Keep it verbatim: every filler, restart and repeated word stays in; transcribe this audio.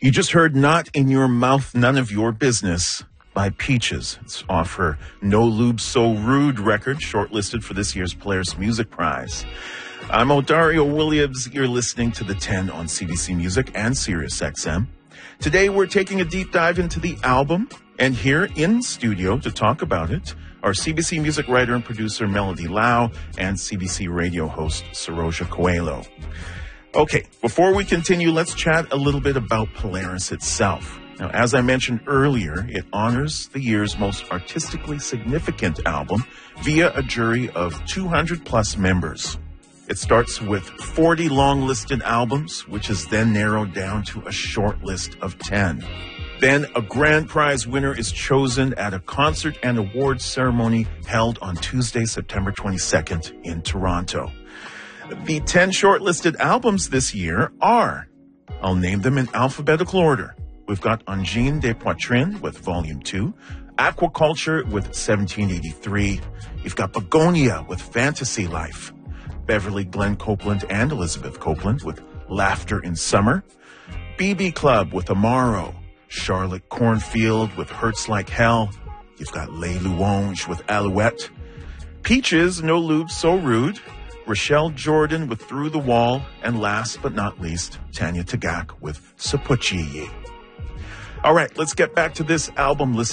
You just heard Not in Your Mouth, None of Your Business by Peaches. It's off her No Lube So Rude record, shortlisted for this year's Polaris Music Prize. I'm Odario Williams. You're listening to The ten on C B C Music and Sirius X M. Today we're taking a deep dive into the album, and here in studio to talk about it are C B C Music writer and producer Melody Lau and C B C radio host Saroja Coelho. Okay, before we continue, let's chat a little bit about Polaris itself. Now, as I mentioned earlier, it honors the year's most artistically significant album via a jury of two hundred plus members. It starts with forty long-listed albums, which is then narrowed down to a short list of ten. Then a grand prize winner is chosen at a concert and awards ceremony held on Tuesday, September twenty-second in Toronto. The ten shortlisted albums this year are, I'll name them in alphabetical order. We've got Angine des Poitrines with Volume two, Aquaculture with seventeen eighty-three, you've got Begonia with Fantasy Life, Beverly Glenn Copeland and Elizabeth Copeland with Laughter in Summer, B B Club with Amaro, Charlotte Cornfield with Hurts Like Hell, you've got Les Louanges with Alouette, Peaches, No Lube So Rude, Rochelle Jordan with Through the Wall, and last but not least, Tanya Tagaq with Sapuchi. All right, let's get back to this album. Listen